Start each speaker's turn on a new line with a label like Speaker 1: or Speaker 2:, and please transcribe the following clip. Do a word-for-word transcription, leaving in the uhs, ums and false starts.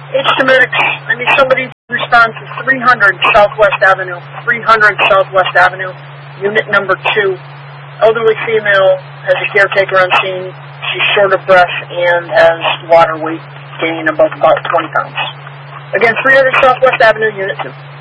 Speaker 1: H to medics, I need somebody to respond to three hundred Southwest Avenue, three hundred Southwest Avenue, unit number two. Elderly female has a caretaker on scene. She's short of breath and has water weight gain above about twenty pounds. Again, three hundred Southwest Avenue, unit two.